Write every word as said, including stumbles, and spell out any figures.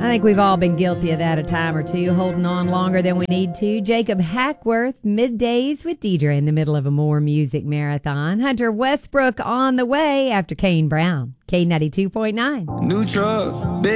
I think we've all been guilty of that a time or two, holding on longer than we need to. Jacob Hackworth, Middays with Deidre in the middle of a more music marathon. Hunter Westbrook on the way after Kane Brown. K ninety-two point nine. New truck, big